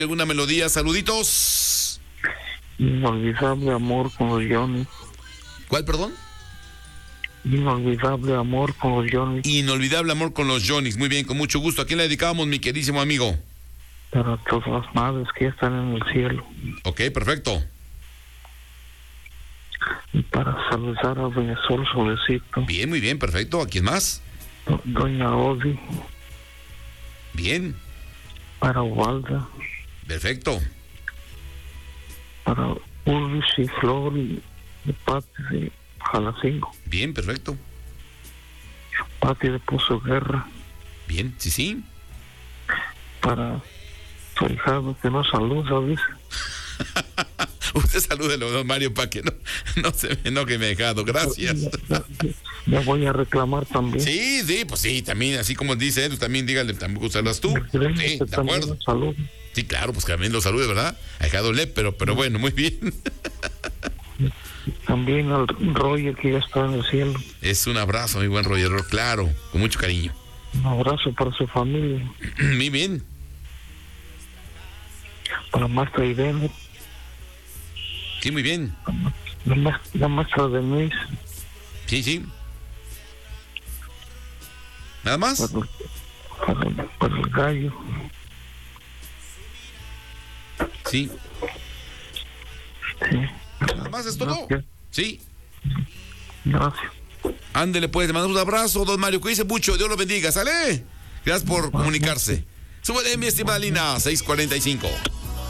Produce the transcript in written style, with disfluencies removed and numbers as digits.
¿Alguna melodía? Saluditos. Inolvidable amor con los Johnny. ¿Cuál, perdón? Inolvidable amor con los Johnny. Inolvidable amor con los Johnnies. Muy bien, con mucho gusto. ¿A quién le dedicamos, mi queridísimo amigo? Para todas las madres que están en el cielo. Ok, perfecto. Y para saludar a Doña Sol Solecito. Bien, muy bien, perfecto. ¿A quién más? Doña Odi. Bien. Para Ubalda. Perfecto. Para Ulrich y Flor y Pati de Jalacingo. Bien, perfecto. Pati de Pozo Guerra. Bien, sí. Para su hijado que no saluda, dice. Usted salúdelo, don Mario, para que no se me enoje, me ha dejado. Gracias. Ya voy a reclamar también. Sí, pues sí, también, así como dice él, también dígale, también saludas tú. Sí, de acuerdo. Sí, claro, pues que también lo salude, ¿verdad? Ha dejado pero bueno, muy bien. También al Roger que ya está en el cielo. Es un abrazo, mi buen Roger, claro, con mucho cariño. Un abrazo para su familia. Muy bien. Para Marta Irene. Sí, muy bien. La maestra Denise. Sí. ¿Nada más? Para el gallo. Sí. Sí. ¿Nada más es todo? Gracias. Sí. Gracias. Ándele, pues, le mandamos un abrazo, don Mario. Cuídese mucho, Dios lo bendiga, ¿sale? Gracias por comunicarse. Súbele, mi estimada Lina, 6:45.